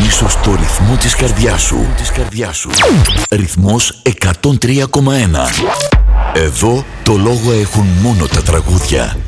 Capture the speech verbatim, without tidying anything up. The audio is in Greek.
ίσως στο ρυθμό της καρδιάς σου. Της καρδιάς σου. Ρυθμός εκατόν τρία κόμμα ένα. Εδώ το λόγο έχουν μόνο τα τραγούδια.